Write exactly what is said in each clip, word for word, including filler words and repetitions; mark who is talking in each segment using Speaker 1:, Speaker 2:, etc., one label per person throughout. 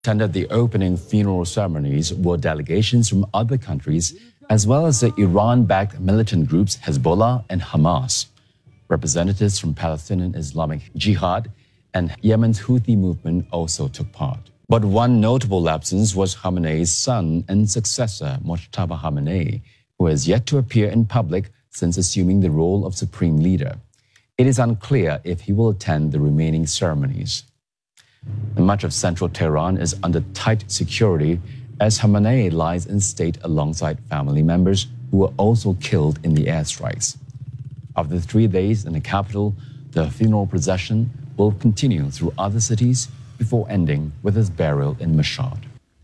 Speaker 1: attended the opening funeral ceremonies were delegations from other countries, as well as the Iran-backed militant groups Hezbollah and Hamas. Representatives from Palestinian Islamic Jihad and Yemen's Houthi movement also took part. But one notable absence was Khamenei's son and successor, Mojtaba Khamenei, who has yet to appear in public since assuming the role of supreme leader. It is unclear if he will attend the remaining ceremonies. Much of central Tehran is under tight security as Khamenei lies in state alongside family members who were also killed in the airstrikes. After three days in the capital, the funeral procession will continue through other cities before ending with his burial in Mashhad.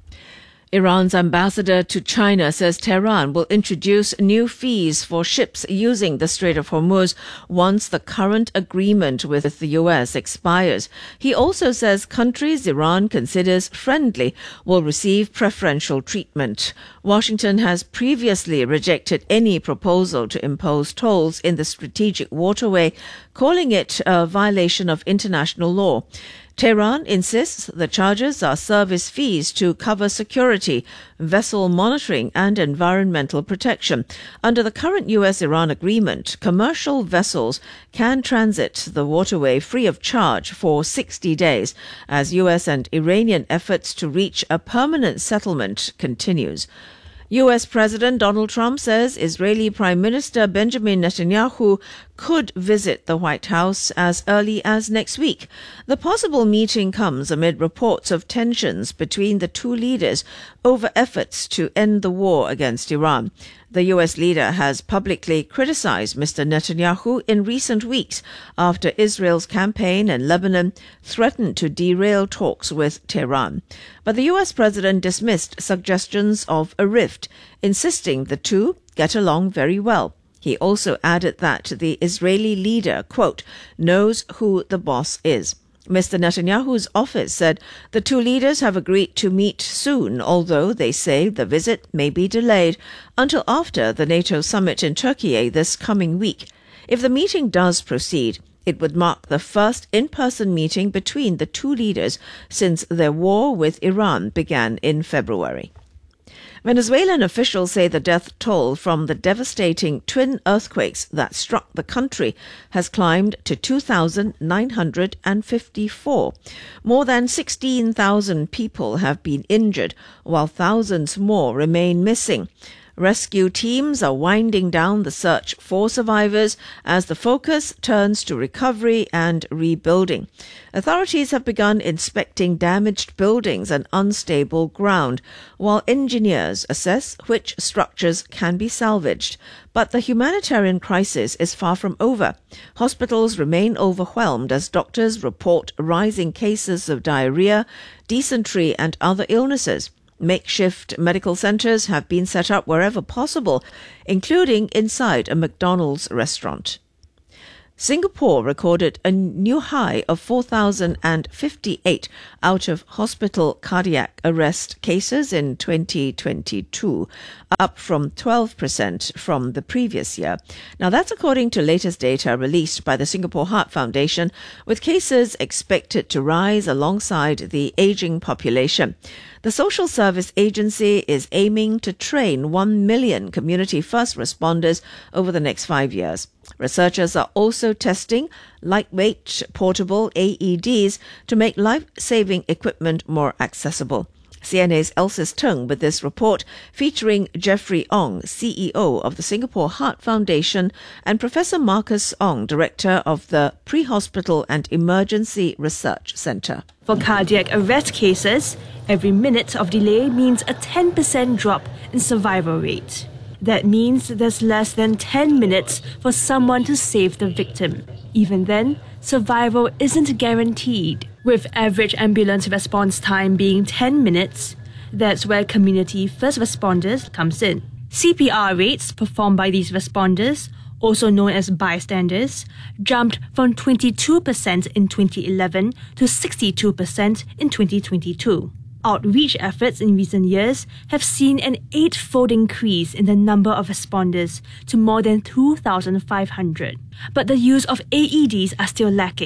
Speaker 2: Iran's ambassador to China says Tehran will introduce new fees for ships using the Strait of Hormuz once the current agreement with the U S expires. He also says countries Iran considers friendly will receive preferential treatment. Washington has previously rejected any proposal to impose tolls in the strategic waterway, calling it a violation of international law. Tehran insists the charges are service fees to cover security, vessel monitoring and environmental protection. Under the current U S-Iran agreement, commercial vessels can transit the waterway free of charge for sixty days as U S and Iranian efforts to reach a permanent settlement continues. U S President Donald Trump says Israeli Prime Minister Benjamin Netanyahu could visit the White House as early as next week. The possible meeting comes amid reports of tensions between the two leaders over efforts to end the war against Iran. The U S leader has publicly criticized Mister Netanyahu in recent weeks after Israel's campaign in Lebanon threatened to derail talks with Tehran. But the U S president dismissed suggestions of a rift, insisting the two get along very well. He also added that the Israeli leader, quote, knows who the boss is. Mister Netanyahu's office said the two leaders have agreed to meet soon, although they say the visit may be delayed until after the NATO summit in Turkey this coming week. If the meeting does proceed, it would mark the first in-person meeting between the two leaders since their war with Iran began in February. Venezuelan officials say the death toll from the devastating twin earthquakes that struck the country has climbed to two thousand nine hundred fifty-four. More than sixteen thousand people have been injured, while thousands more remain missing. Rescue teams are winding down the search for survivors as the focus turns to recovery and rebuilding. Authorities have begun inspecting damaged buildings and unstable ground, while engineers assess which structures can be salvaged. But the humanitarian crisis is far from over. Hospitals remain overwhelmed as doctors report rising cases of diarrhea, dysentery and other illnesses. Makeshift medical centres have been set up wherever possible, including inside a McDonald's restaurant. Singapore recorded a new high of four thousand fifty-eight out-of-hospital cardiac arrest cases in twenty twenty-two, up from twelve percent from the previous year. Now, that's according to latest data released by the Singapore Heart Foundation, with cases expected to rise alongside the ageing population. The Social Service Agency is aiming to train one million community first responders over the next five years. Researchers are also testing lightweight portable A E Ds to make life-saving equipment more accessible. C N A's Elsis Tung with this report featuring Jeffrey Ong, C E O of the Singapore Heart Foundation, and Professor Marcus Ong, Director of the Pre-Hospital and Emergency Research Centre.
Speaker 3: For cardiac arrest cases, every minute of delay means a ten percent drop in survival rate. That means there's less than ten minutes for someone to save the victim. Even then, survival isn't guaranteed. With average ambulance response time being ten minutes, that's where community first responders comes in. C P R rates performed by these responders, also known as bystanders, jumped from twenty-two percent in twenty eleven to sixty-two percent in twenty twenty-two. Outreach efforts in recent years have seen an eight-fold increase in the number of responders to more than two thousand five hundred. But the use of A E Ds are still lacking.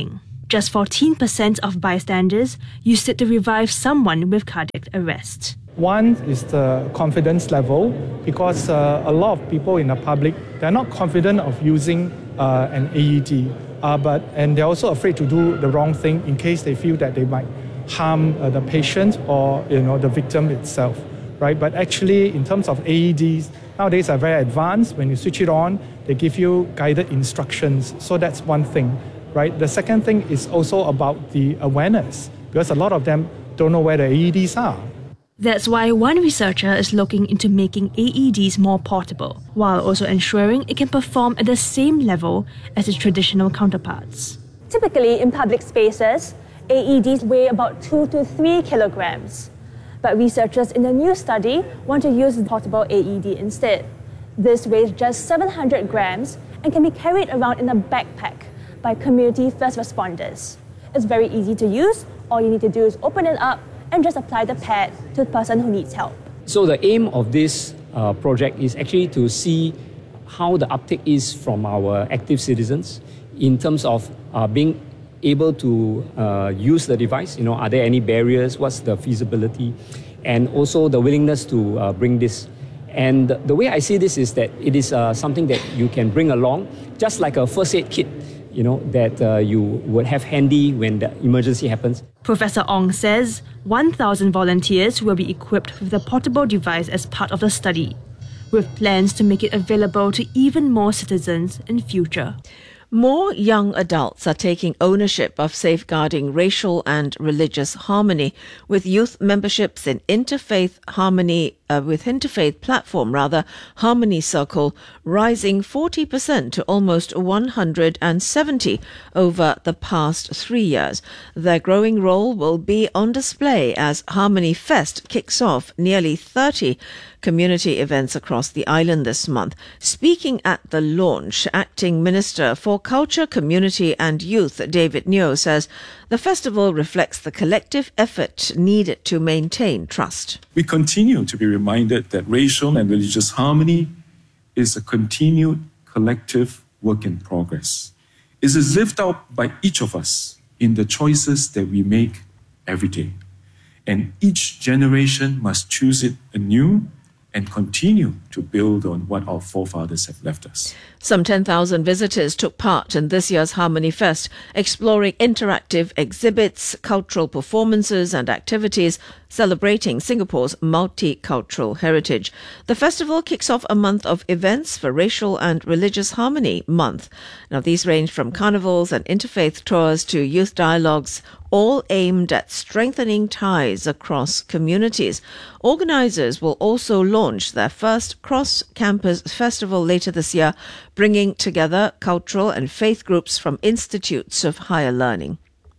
Speaker 3: Just fourteen percent of bystanders used it to revive someone with cardiac arrest.
Speaker 4: One is the confidence level, because uh, a lot of people in the public, they're not confident of using uh, an A E D, uh, but and they're also afraid to do the wrong thing in case they feel that they might harm uh, the patient or you know the victim itself, right? But actually, in terms of A E Ds, nowadays are very advanced. When you switch it on, they give you guided instructions. So that's one thing, right? The second thing is also about the awareness, because a lot of them don't know where the A E Ds are.
Speaker 3: That's why one researcher is looking into making A E Ds more portable, while also ensuring it can perform at the same level as its traditional counterparts.
Speaker 5: Typically, in public spaces, A E Ds weigh about two to three kilograms. But researchers in the new study want to use the portable A E D instead. This weighs just seven hundred grams and can be carried around in a backpack by community first responders. It's very easy to use. All you need to do is open it up and just apply the pad to the person who needs help.
Speaker 6: So the aim of this uh, project is actually to see how the uptake is from our active citizens in terms of uh, being able to uh, use the device. You know, are there any barriers? What's the feasibility? And also the willingness to uh, bring this. And the way I see this is that it is uh, something that you can bring along, just like a first aid kit, you know, that uh, you would have handy when the emergency happens.
Speaker 3: Professor Ong says one thousand volunteers will be equipped with the portable device as part of the study, with plans to make it available to even more citizens in future.
Speaker 2: More young adults are taking ownership of safeguarding racial and religious harmony, with youth memberships in Interfaith Harmony, uh, with Interfaith platform rather, Harmony Circle, rising forty percent to almost one hundred seventy over the past three years. Their growing role will be on display as Harmony Fest kicks off nearly thirty community events across the island this month. Speaking at the launch, Acting Minister for Culture, Community and Youth, David Neo, says the festival reflects the collective effort needed to maintain trust.
Speaker 7: We continue to be reminded that racial and religious harmony is a continued collective work in progress. It is lived out by each of us in the choices that we make every day. And each generation must choose it anew and continue to build on what our forefathers have left us.
Speaker 2: Some ten thousand visitors took part in this year's Harmony Fest, exploring interactive exhibits, cultural performances and activities celebrating Singapore's multicultural heritage. The festival kicks off a month of events for Racial and Religious Harmony Month. Now, these range from carnivals and interfaith tours to youth dialogues, all aimed at strengthening ties across communities. Organisers will also launch their first cross-campus festival later this year, bringing together cultural and faith groups from institutes of higher learning.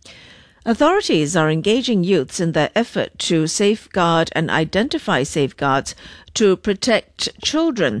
Speaker 2: Authorities are engaging youths in their effort to safeguard and identify safeguards to protect children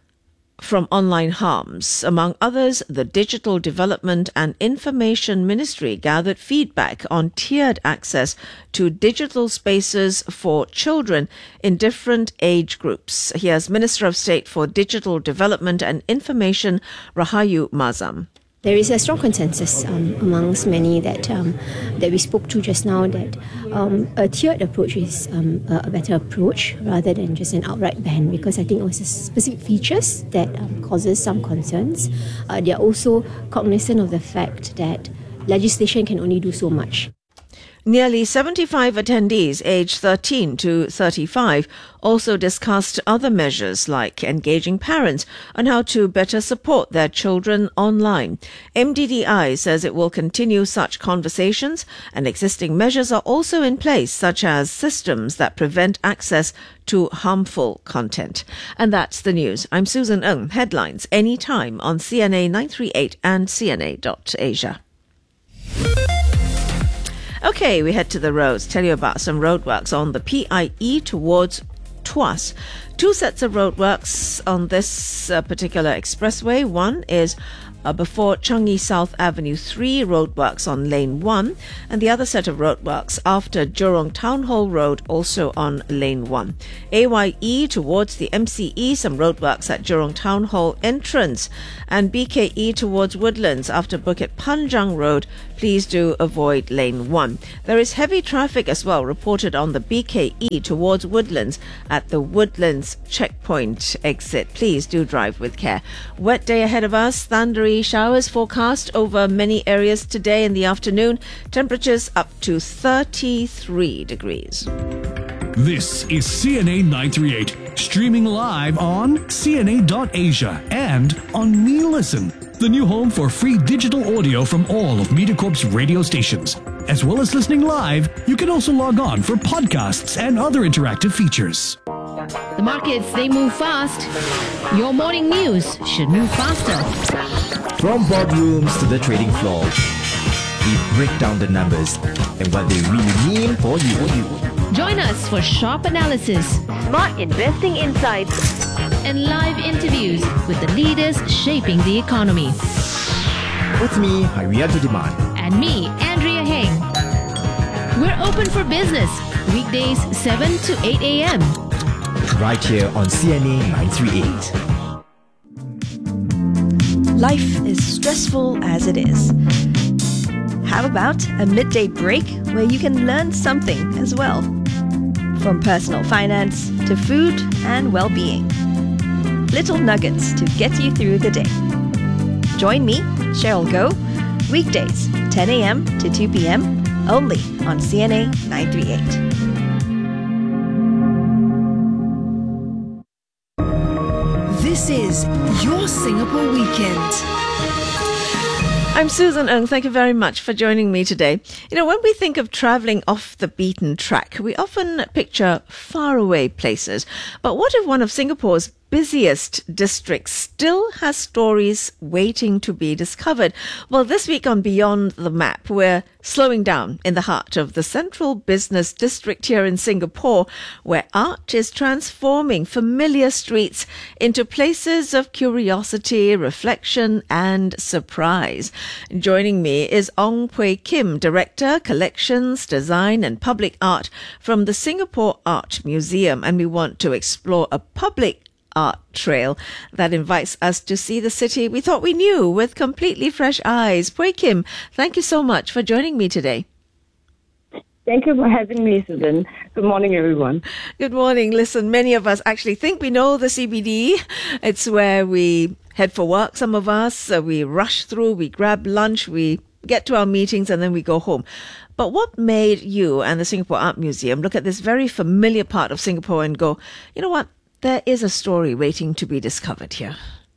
Speaker 2: from online harms. Among others, the Digital Development and Information Ministry gathered feedback on tiered access to digital spaces for children in different age groups. Here's Minister of State for Digital Development and Information, Rahayu Mazam.
Speaker 8: There is a strong consensus um, amongst many that um, that we spoke to just now that um, a tiered approach is um, a, a better approach rather than just an outright ban, because I think it was specific features that um, causes some concerns. Uh, they are also cognizant of the fact that legislation can only do so much.
Speaker 2: Nearly seventy-five attendees aged thirteen to thirty-five also discussed other measures like engaging parents on how to better support their children online. M D D I says it will continue such conversations, and existing measures are also in place, such as systems that prevent access to harmful content. And that's the news. I'm Susan Ng. Headlines anytime on C N A nine three eight and C N A dot Asia. Okay, we head to the roads. Tell you about some roadworks on the P I E towards Tuas. Two sets of roadworks on this uh, particular expressway. One is uh, before Changi South Avenue three roadworks on Lane one, and the other set of roadworks after Jurong Town Hall Road, also on Lane one. A Y E towards the M C E, some roadworks at Jurong Town Hall entrance, and B K E towards Woodlands after Bukit Panjang Road. Please do avoid Lane one. There is heavy traffic as well reported on the B K E towards Woodlands at the Woodlands checkpoint exit. Please do drive with care. Wet day ahead of us. Thundery showers forecast over many areas today in the afternoon. Temperatures up to thirty-three degrees.
Speaker 9: This is C N A nine three eight, streaming live on C N A dot asia and on Me Listen, the new home for free digital audio from all of MediaCorp's radio stations. As well as listening live, you can also log on for podcasts and other interactive features.
Speaker 10: The markets, they move fast. Your morning news should move faster.
Speaker 11: From boardrooms to the trading floor, we break down the numbers and what they really mean for you.
Speaker 10: Join us for sharp analysis,
Speaker 12: smart investing insights,
Speaker 10: and live interviews with the leaders shaping the economy.
Speaker 11: With me, Harianto Diman.
Speaker 10: And me, Andrea Heng. We're open for business, weekdays seven to eight a.m.
Speaker 11: right here on C N A nine three eight.
Speaker 13: Life is stressful as it is. How about a midday break where you can learn something as well? From personal finance to food and well-being. Little nuggets to get you through the day. Join me, Cheryl Goh, weekdays ten a.m. to two p.m. only on C N A nine three eight.
Speaker 14: This is your Singapore Weekend.
Speaker 2: I'm Susan Ng. Thank you very much for joining me today. You know, when we think of travelling off the beaten track, we often picture faraway places. But what if one of Singapore's busiest districts still has stories waiting to be discovered? Well, this week on Beyond the Map, we're slowing down in the heart of the central business district here in Singapore, where art is transforming familiar streets into places of curiosity, reflection, and surprise. Joining me is Ong Pui Kim, Director, Collections, Design and Public Art from the Singapore Art Museum, and we want to explore a public art trail that invites us to see the city we thought we knew with completely fresh eyes. Pui Kim, thank you so much for joining me today.
Speaker 15: Thank you for having me, Susan. Good morning, everyone.
Speaker 2: Good morning. Listen, many of us actually think we know the C B D. It's where we head for work, some of us. Uh, we rush through, we grab lunch, we get to our meetings, and then we go home. But what made you and the Singapore Art Museum look at this very familiar part of Singapore and go, you know what? There is a story waiting to be discovered here.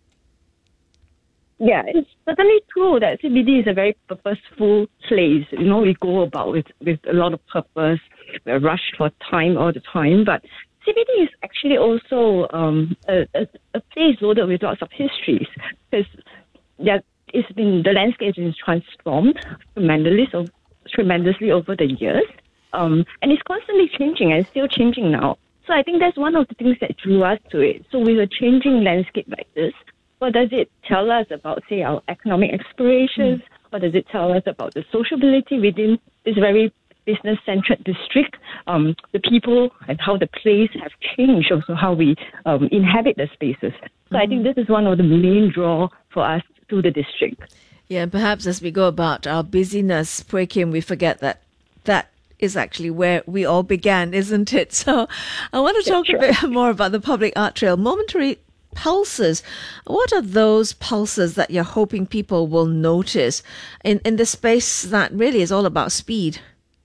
Speaker 15: Yeah, it's certainly true that C B D is a very purposeful place. You know, we go about with, with a lot of purpose. We're rushed for time all the time. But C B D is actually also um, a, a, a place loaded with lots of histories. Because yeah, it's been, the landscape has been transformed tremendously, so, tremendously over the years. Um, and it's constantly changing and it's still changing now. So I think that's one of the things that drew us to it. So with a changing landscape like this, what does it tell us about, say, our economic aspirations? Mm. What does it tell us about the sociability within this very business-centered district? Um, the people and how the place have changed, also how we um, inhabit the spaces. So mm. I think this is one of the main draw for us to the district.
Speaker 2: Yeah, and perhaps as we go about our busyness, Pui Kim, we forget that that is actually where we all began, isn't it? So I want to talk That's a bit right. more about the public art trail. Momentary pulses. What are those pulses that you're hoping people will notice in, in the space that really is all about speed?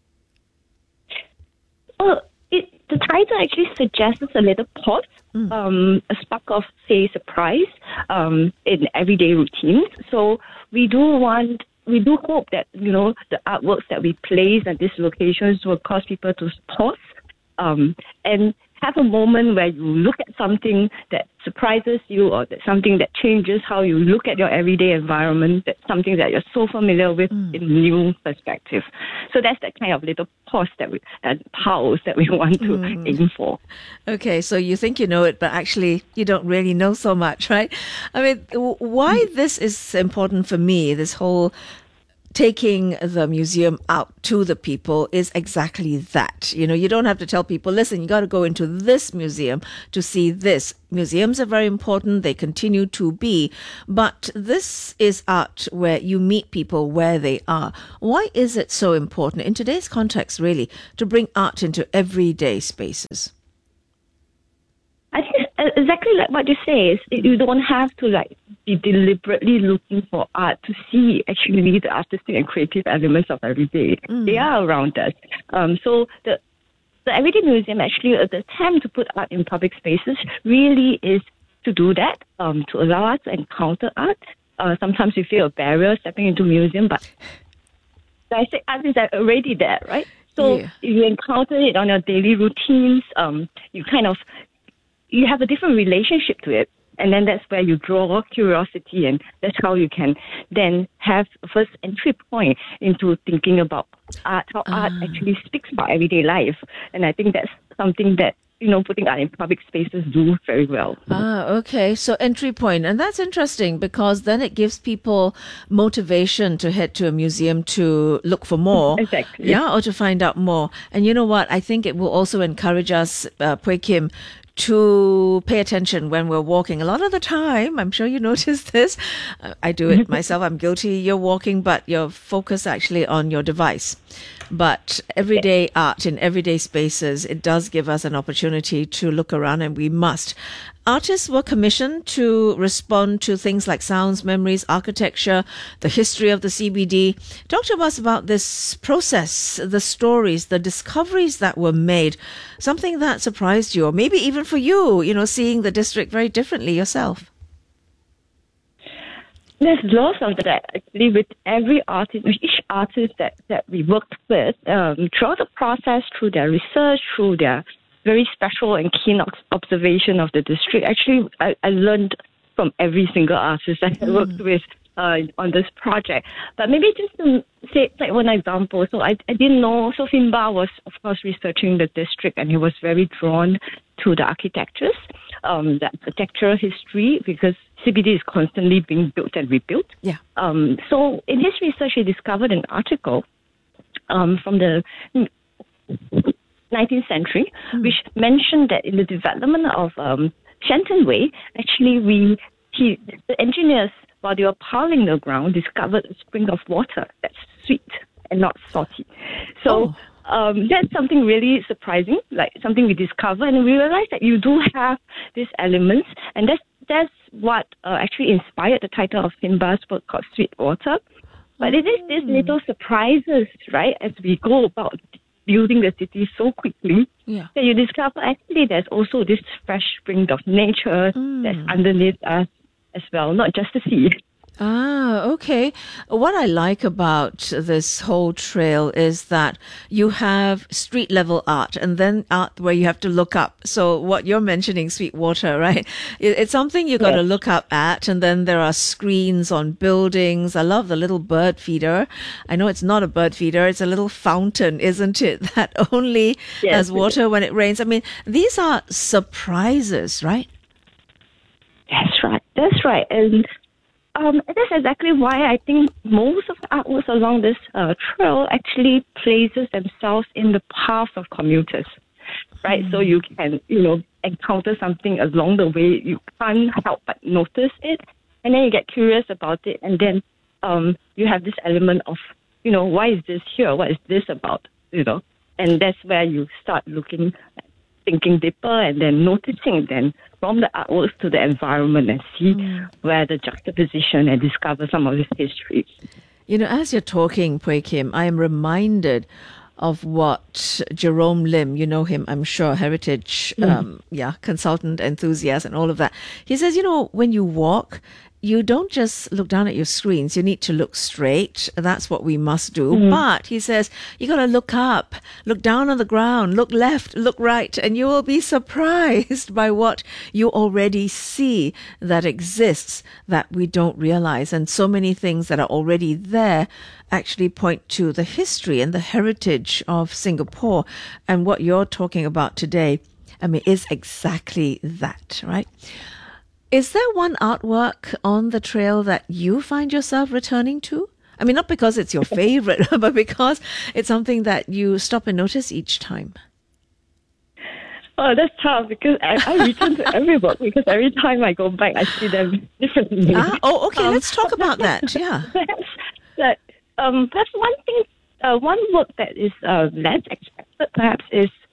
Speaker 15: Well, it, the title actually suggests a little pause, mm. um, a spark of, say, surprise um, in everyday routines. So we do want We do hope that, you know, the artworks that we place at these locations will cause people to pause, um, and have a moment where you look at something that surprises you or that something that changes how you look at your everyday environment, that's something that you're so familiar with mm. in a new perspective. So that's that kind of little pause that we, and pause that we want to mm. aim for.
Speaker 2: Okay, so you think you know it, but actually you don't really know so much, right? I mean, why mm. this is important for me, this whole taking the museum out to the people, is exactly that. You know, you don't have to tell people, listen, you got to go into this museum to see this. Museums are very important. They continue to be. But this is art where you meet people where they are. Why is it so important in today's context, really, to bring art into everyday spaces?
Speaker 15: I think it's exactly like what you say. Is you don't have to like be deliberately looking for art to see actually the artistic and creative elements of every day. Mm. They are around us. Um, so the the Everyday Museum actually, uh, the attempt to put art in public spaces really is to do that, um, to allow us to encounter art. Uh, sometimes we feel a barrier stepping into a museum, but I say art is already there, right? So yeah. if you encounter it on your daily routines, um, you kind of you have a different relationship to it. And then that's where you draw curiosity, and that's how you can then have a first entry point into thinking about art, how uh. art actually speaks about everyday life. And I think that's something that, you know, putting art in public spaces do very well.
Speaker 2: Ah, okay. So entry point. And that's interesting because then it gives people motivation to head to a museum to look for more.
Speaker 15: Exactly.
Speaker 2: Yeah, or to find out more. And you know what? I think it will also encourage us, uh, Puay Kim, to pay attention when we're walking. A lot of the time, I'm sure you notice this, uh, I do it myself, I'm guilty, you're walking, but you're focused actually on your device. But everyday art in everyday spaces, it does give us an opportunity to look around, and we must. Artists were commissioned to respond to things like sounds, memories, architecture, the history of the C B D. Talk to us about this process, the stories, the discoveries that were made, something that surprised you, or maybe even for you, you know, seeing the district very differently yourself.
Speaker 15: There's lots of that actually with every artist, with each artist that, that we worked with, um, throughout the process, through their research, through their very special and keen observation of the district. Actually, I, I learned from every single artist that mm. I worked with uh, on this project. But maybe just to say like one example. So I, I didn't know, so Finbar was, of course, researching the district, and he was very drawn to the architectures, um, the architectural history, because C B D is constantly being built and rebuilt.
Speaker 2: Yeah.
Speaker 15: Um, so in his research, he discovered an article um, from the nineteenth century, mm. which mentioned that in the development of um, Shenton Way, actually we he the engineers, while they were piling the ground, discovered a spring of water that's sweet and not salty. So. Oh. Um, that's something really surprising, like something we discovered, and we realized that you do have these elements, and that's that's what uh, actually inspired the title of Finbar's book called Sweet Water. But it is these little surprises, right, as we go about building the city so quickly,
Speaker 2: yeah.
Speaker 15: that you discover actually there's also this fresh spring of nature mm. that's underneath us as well, not just the sea.
Speaker 2: Ah, okay. What I like about this whole trail is that you have street level art and then art where you have to look up. So what you're mentioning, Sweetwater, right? It's something you got to yes. look up at, and then there are screens on buildings. I love the little bird feeder. I know it's not a bird feeder. It's a little fountain, isn't it? That only yes, has water when it rains. I mean, these are surprises, right?
Speaker 15: That's right. That's right. And Um, that's exactly why I think most of the artworks along this uh, trail actually places themselves in the path of commuters, right? Mm. So you can, you know, encounter something along the way. You can't help but notice it, and then you get curious about it, and then um, you have this element of, you know, why is this here? What is this about? You know, and that's where you start looking, thinking deeper, and then noticing then from the artworks to the environment, and see mm. where the juxtaposition, and discover some of this history.
Speaker 2: You know, as you're talking, Puay Kim, I am reminded of what Jerome Lim, you know him, I'm sure, heritage,
Speaker 15: Mm.
Speaker 2: um, yeah, consultant, enthusiast, and all of that. He says, you know, when you walk, you don't just look down at your screens. You need to look straight. That's what we must do.
Speaker 15: Mhm.
Speaker 2: But he says, you got to look up, look down on the ground, look left, look right, and you will be surprised by what you already see that exists that we don't realize. And so many things that are already there actually point to the history and the heritage of Singapore. And what you're talking about today, I mean, is exactly that, right? Is there one artwork on the trail that you find yourself returning to? I mean, not because it's your favorite, but because it's something that you stop and notice each time.
Speaker 15: Oh, that's tough because I, I return to every work because every time I go back, I see them differently.
Speaker 2: Ah, oh, okay.
Speaker 15: Um,
Speaker 2: Let's talk about that. Yeah.
Speaker 15: Perhaps that um, perhaps one thing, uh, one work that is uh, less expected, perhaps, is